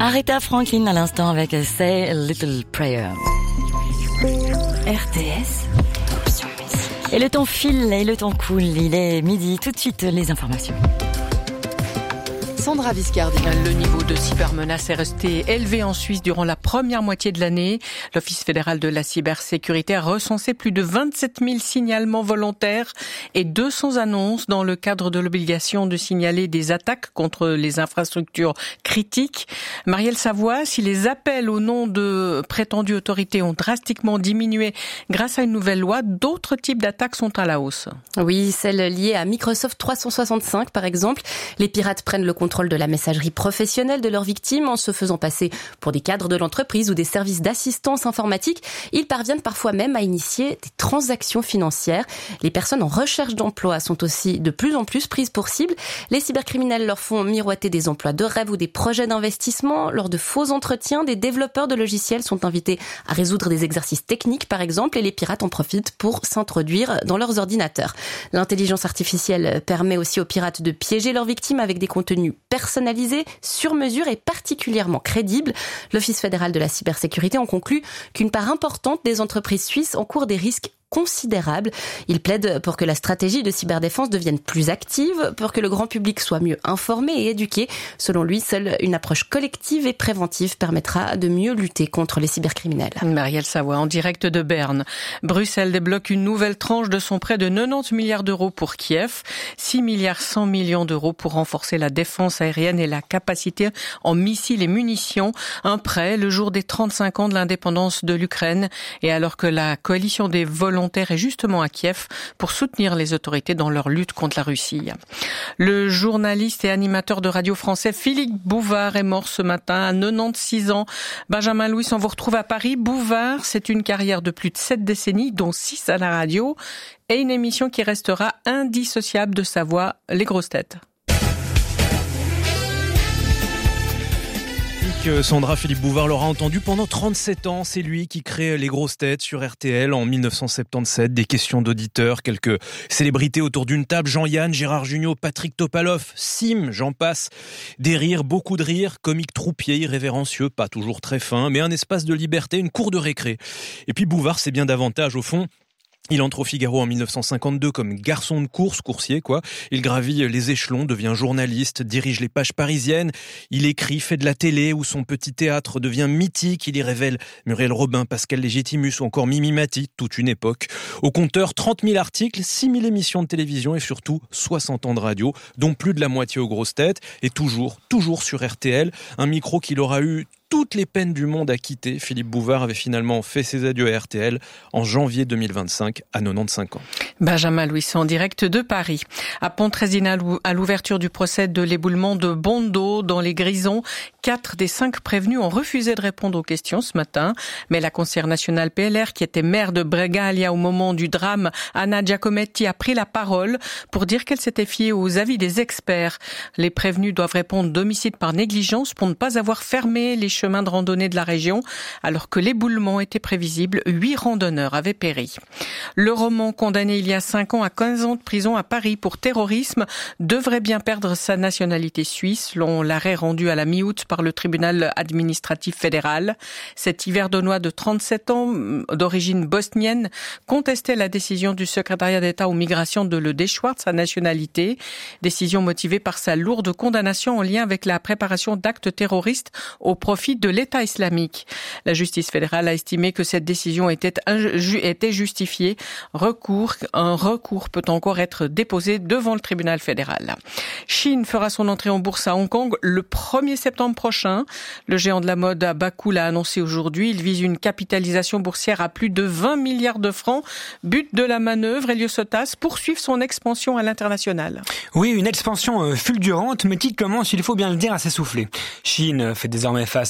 Aretha Franklin à l'instant avec Say a Little Prayer. RTS, option musique. Et le temps file et le temps coule, il est midi, tout de suite les informations. Sandra Viscardi. Le niveau de cybermenace est resté élevé en Suisse durant la première moitié de l'année. L'Office fédéral de la cybersécurité a recensé plus de 27 000 signalements volontaires et 200 annonces dans le cadre de l'obligation de signaler des attaques contre les infrastructures critiques. Marielle Savoie, si les appels au nom de prétendues autorités ont drastiquement diminué grâce à une nouvelle loi, d'autres types d'attaques sont à la hausse. Oui, celles liées à Microsoft 365 par exemple. Les pirates prennent le contrôle de la messagerie professionnelle de leurs victimes en se faisant passer pour des cadres de l'entreprise ou des services d'assistance informatique. Ils parviennent parfois même à initier des transactions financières. Les personnes en recherche d'emploi sont aussi de plus en plus prises pour cible. Les cybercriminels leur font miroiter des emplois de rêve ou des projets d'investissement. Lors de faux entretiens, des développeurs de logiciels sont invités à résoudre des exercices techniques par exemple et les pirates en profitent pour s'introduire dans leurs ordinateurs. L'intelligence artificielle permet aussi aux pirates de piéger leurs victimes avec des contenus personnalisés, sur mesure et particulièrement crédibles. L'Office fédéral de la cybersécurité en conclut qu'une part importante des entreprises suisses encourt des risques considérable. Il plaide pour que la stratégie de cyberdéfense devienne plus active, pour que le grand public soit mieux informé et éduqué. Selon lui, seule une approche collective et préventive permettra de mieux lutter contre les cybercriminels. Marielle Savoie, en direct de Berne. Bruxelles débloque une nouvelle tranche de son prêt de 90 milliards d'euros pour Kiev, 6 milliards 100 millions d'euros pour renforcer la défense aérienne et la capacité en missiles et munitions. Un prêt le jour des 35 ans de l'indépendance de l'Ukraine et alors que la coalition des volontaires est justement à Kiev pour soutenir les autorités dans leur lutte contre la Russie. Le journaliste et animateur de radio français Philippe Bouvard est mort ce matin à 96 ans. Benjamin Louis, on vous retrouve à Paris. Bouvard, c'est une carrière de plus de 7 décennies, dont 6 à la radio, et une émission qui restera indissociable de sa voix, Les Grosses Têtes. Sandra, Philippe Bouvard l'aura entendu pendant 37 ans. C'est lui qui crée Les Grosses Têtes sur RTL en 1977. Des questions d'auditeurs, quelques célébrités autour d'une table. Jean-Yann, Gérard Jugnot, Patrick Topalov, Sim, j'en passe. Des rires, beaucoup de rires, comiques troupiers, irrévérencieux, pas toujours très fins, mais un espace de liberté, une cour de récré. Et puis Bouvard, c'est bien davantage au fond. Il entre au Figaro en 1952 comme garçon de course, coursier quoi. Il gravit les échelons, devient journaliste, dirige les pages parisiennes. Il écrit, fait de la télé où son petit théâtre devient mythique. Il y révèle Muriel Robin, Pascal Légitimus ou encore Mimi Mati, toute une époque. Au compteur, 30 000 articles, 6 000 émissions de télévision et surtout 60 ans de radio, dont plus de la moitié aux Grosses Têtes. Et toujours sur RTL, un micro qu'il aura eu toutes les peines du monde à quitter. Philippe Bouvard avait finalement fait ses adieux à RTL en janvier 2025 à 95 ans. Benjamin Louis en direct de Paris. À Pontrésina, à l'ouverture du procès de l'éboulement de Bondo dans les Grisons, 4 des 5 prévenus ont refusé de répondre aux questions ce matin. Mais la conseillère nationale PLR, qui était maire de Bregaglia au moment du drame, Anna Giacometti, a pris la parole pour dire qu'elle s'était fiée aux avis des experts. Les prévenus doivent répondre d'homicide par négligence pour ne pas avoir fermé les chemins de randonnée de la région. Alors que l'éboulement était prévisible, 8 randonneurs avaient péri. Le roman condamné il y a 5 ans à 15 ans de prison à Paris pour terrorisme devrait bien perdre sa nationalité suisse, selon l'arrêt rendu à la mi-août par le tribunal administratif fédéral. Cet Yverdonnois de 37 ans, d'origine bosnienne, contestait la décision du secrétariat d'État aux migrations de le déchoir de sa nationalité. Décision motivée par sa lourde condamnation en lien avec la préparation d'actes terroristes au profit de l'État islamique. La justice fédérale a estimé que cette décision était justifiée. Un recours peut encore être déposé devant le tribunal fédéral. Chine fera son entrée en bourse à Hong Kong le 1er septembre prochain. Le géant de la mode à Bakou l'a annoncé aujourd'hui. Il vise une capitalisation boursière à plus de 20 milliards de francs. But de la manœuvre, Elio Sotas, poursuivre son expansion à l'international. Oui, une expansion fulgurante, mais qui commence, il faut bien le dire, à s'essouffler. Chine fait désormais face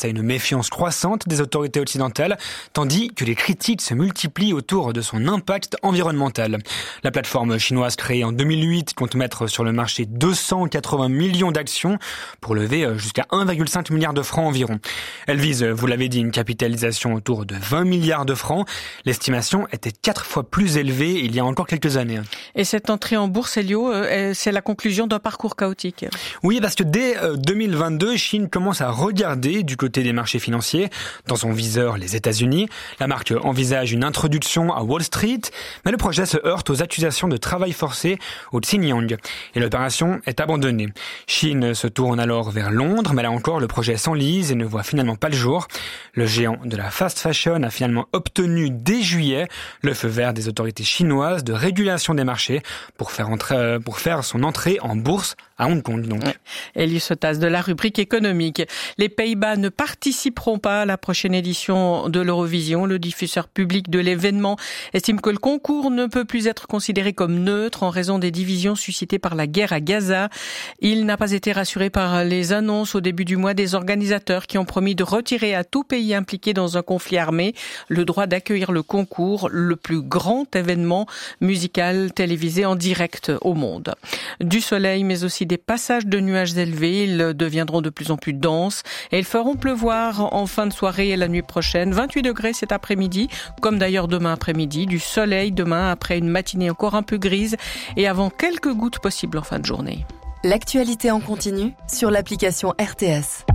à une méfiance croissante des autorités occidentales, tandis que les critiques se multiplient autour de son impact environnemental. La plateforme chinoise créée en 2008 compte mettre sur le marché 280 millions d'actions pour lever jusqu'à 1,5 milliard de francs environ. Elle vise, vous l'avez dit, une capitalisation autour de 20 milliards de francs. L'estimation était 4 fois plus élevée il y a encore quelques années. Et cette entrée en bourse, Elio, c'est la conclusion d'un parcours chaotique. Oui, parce que dès 2022, Chine commence à regarder du côté des marchés financiers. Dans son viseur, les États-Unis. La marque envisage une introduction à Wall Street, mais le projet se heurte aux accusations de travail forcé au Xinjiang. Et l'opération est abandonnée. Chine se tourne alors vers Londres, mais là encore, le projet s'enlise et ne voit finalement pas le jour. Le géant de la fast fashion a finalement obtenu dès juillet le feu vert des autorités chinoises de régulation des marchés pour faire son entrée en bourse à Hong Kong. Donc. Elie Sotas de la rubrique économique. Les Pays-Bas ne participeront pas à la prochaine édition de l'Eurovision. Le diffuseur public de l'événement estime que le concours ne peut plus être considéré comme neutre en raison des divisions suscitées par la guerre à Gaza. Il n'a pas été rassuré par les annonces au début du mois des organisateurs qui ont promis de retirer à tout pays impliqué dans un conflit armé le droit d'accueillir le concours, le plus grand événement musical télévisé en direct au monde. Du soleil, mais aussi des passages de nuages élevés. Ils deviendront de plus en plus denses et ils feront pleuvoir en fin de soirée et la nuit prochaine. 28 degrés cet après-midi, comme d'ailleurs demain après-midi. Du soleil demain après une matinée encore un peu grise et avant quelques gouttes possibles en fin de journée. L'actualité en continu sur l'application RTS.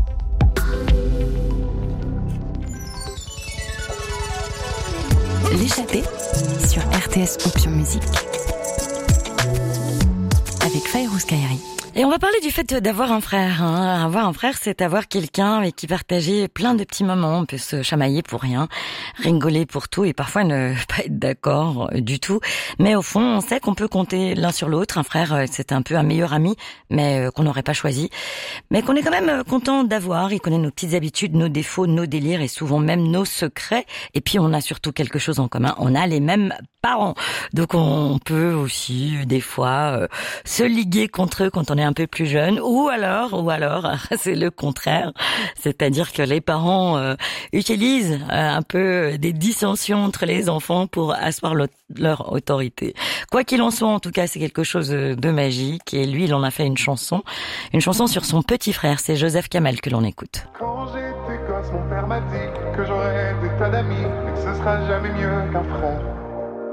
L'échappée sur RTS Option Musique avec Fayrouz Kairi. Et on va parler du fait d'avoir un frère. Avoir un frère, c'est avoir quelqu'un avec qui partager plein de petits moments. On peut se chamailler pour rien, rigoler pour tout et parfois ne pas être d'accord du tout. Mais au fond, on sait qu'on peut compter l'un sur l'autre. Un frère, c'est un peu un meilleur ami, mais qu'on n'aurait pas choisi. Mais qu'on est quand même content d'avoir. Il connaît nos petites habitudes, nos défauts, nos délires et souvent même nos secrets. Et puis on a surtout quelque chose en commun. On a les mêmes parents. Donc on peut aussi, des fois, se liguer contre eux quand on est un peu plus jeune, ou alors, c'est le contraire, c'est-à-dire que les parents utilisent un peu des dissensions entre les enfants pour asseoir leur autorité. Quoi qu'il en soit, en tout cas, c'est quelque chose de magique, et lui, il en a fait une chanson sur son petit frère, c'est Joseph Kamel que l'on écoute. Quand j'étais gosse, mon père m'a dit que j'aurais des tas d'amis, et que ce sera jamais mieux qu'un frère.